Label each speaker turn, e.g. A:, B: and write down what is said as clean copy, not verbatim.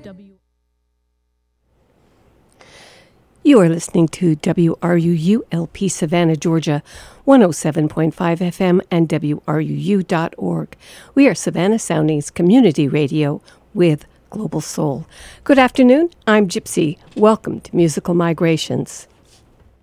A: You are listening to WRUU-LP Savannah, Georgia, 107.5 FM and WRUU.org. We are Savannah Soundings Community Radio with Global Soul. Good afternoon, I'm Gypsy. Welcome to Musical Migrations.